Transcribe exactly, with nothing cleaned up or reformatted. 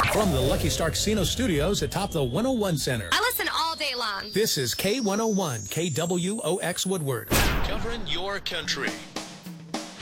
From the Lucky Star Casino Studios atop the one oh one Center. I listen all day long. This is K one oh one, K W O X Woodward. Covering your country.